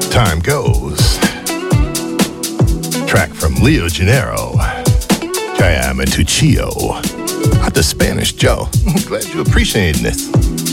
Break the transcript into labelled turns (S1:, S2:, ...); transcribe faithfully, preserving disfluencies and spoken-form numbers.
S1: Time goes. Track from Leo Gennaro. Que am Tuccio. Not the Spanish Joe. Glad you appreciating this.